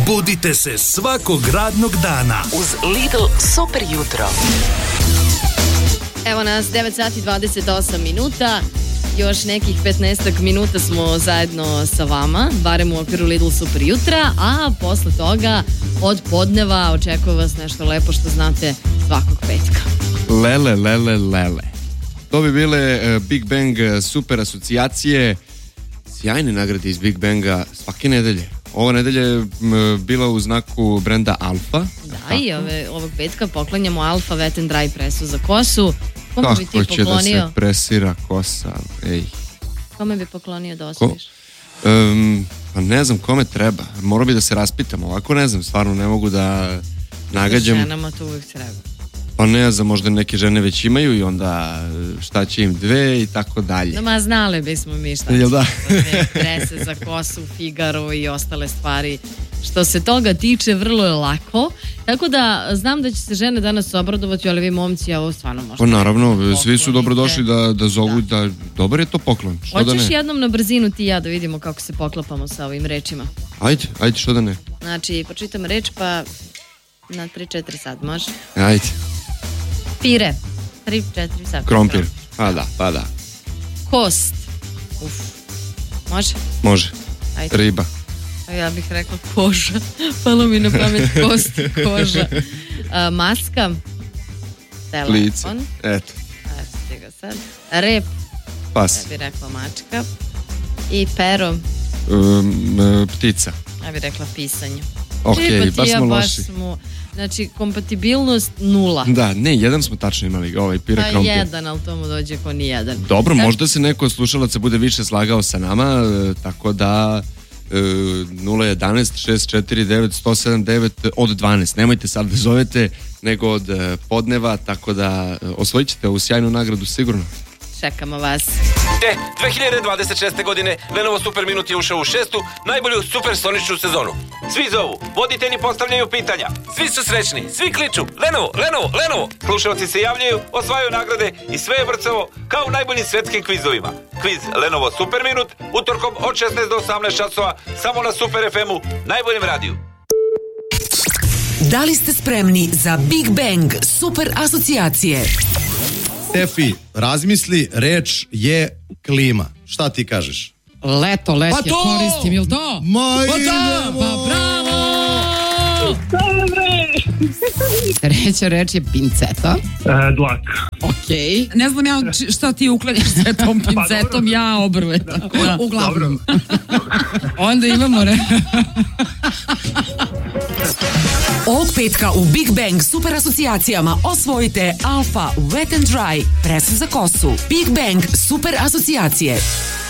Budite se svakog radnog dana uz Lidl super jutro. Evo nas, 9 sati 28 minuta. Još nekih 15 minuta smo zajedno sa vama, barem u okviru Lidl super jutra, a posle toga od podneva očekuje vas nešto lepo što znate svakog petka. Lele. To bi bile Big Bang super asocijacije, sjajne nagrade iz Big Banga svake nedelje. Ova nedelja je bila u znaku brenda Alfa. Da, i ovog petka poklanjamo Alfa Wet and Dry presu za kosu. Kome bi ti Kako će poklonio? da se presira kosa, ej. Kome bi poklonio da osvojiš? Pa ne znam kome treba. Morao bi da se raspitam. Ovako ne znam, stvarno ne mogu da nagađam. Ženama to uvijek treba. Pa ne znam, možda neke žene već imaju i onda šta će im dve i tako dalje. No, ma znali bismo mi šta Jel da? Drese za kosu, Figaro i ostale stvari. Što se toga tiče, vrlo je lako. Tako da znam da će se žene danas obradovati, ali vi momci, ovo stvarno možete. Pa naravno, svi su dobrodošli da zovu, da dobar je to poklon. Što da ne? Hoćeš jednom na brzinu ti i ja da vidimo kako se poklapamo sa ovim rečima? Ajde, što da ne? Znači, pročitam reč pa na 3-4 sad, može? Ajde. Pire. 3-4 sad. Krompir. Pa da. Kost. Može? Može. Ajde. Riba. A ja bih rekla koža. Palo mi na pamet kost i koža. Maska. Telefon. Lice. Eto. Stiga sad. Rep. Pas. Ja bih rekla mačka. I pero. Ptica. Ja bih rekla pisanje. Ok, baš smo loši. Znači, kompatibilnost 0. Da, ne, jedan smo tačno imali, pire krompir. Jedan, ali to mu dođe ko ni jedan. Dobro, možda se neko od slušalaca bude više slagao sa nama, tako da 011 649 179 od 12. Nemojte sad da zovete, nego od podneva, tako da osvojit ćete ovu sjajnu nagradu sigurno. Čekamo vas. 2026. godine Lenovo Super Minut je ušao u 6. najbolju supersoničnu sezonu. Svi zovu, voditelji postavljaju pitanja, svi su srećni, svi kliču Lenovo. Slušalci se javljaju, osvajaju nagrade i sve je vrcavo kao u najboljim svetskim kvizovima. Kviz Lenovo Super Minut utorkom od 16 do 18 časova samo na Super FM-u, najboljem radiju. Da li ste spremni za Big Bang super asocijacije? Stefi, razmisli, reč je klima. Šta ti kažeš? Leto, Pa je to! koristim, jel to? Pa bravo! Treća reč je pinceta. Dlak. Okej. Ne znam ja šta ti uklanjaš sa tom pincetom, ja obrve. Tako da, uglavnom. Onda imamo Ovog petka u Big Bang super asocijacijama osvojite Alfa Wet and Dry pres za kosu. Big Bang super asocijacije.